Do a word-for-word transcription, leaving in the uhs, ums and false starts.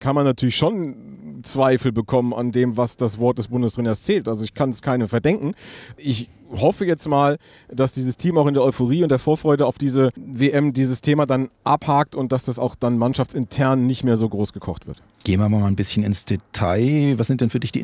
kann man natürlich schon Zweifel bekommen an dem, was das Wort des Bundestrainers zählt. Also ich kann es keinem verdenken. Ich hoffe jetzt mal, dass dieses Team auch in der Euphorie und der Vorfreude auf diese W M dieses Thema dann abhakt und dass das auch dann mannschaftsintern nicht mehr so groß gekocht wird. Gehen wir mal ein bisschen ins Detail. Was sind denn für dich die